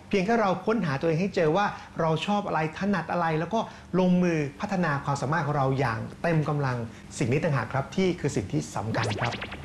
เพียงแค่เราค้นหาตัวเองให้เจอว่าเราชอบอะไรถนัดอะไรแล้วก็ลงมือพัฒนาความสามารถของเราอย่างเต็มกำลังสิ่งนี้ต่างหากครับที่คือสิ่งที่สำคัญครับ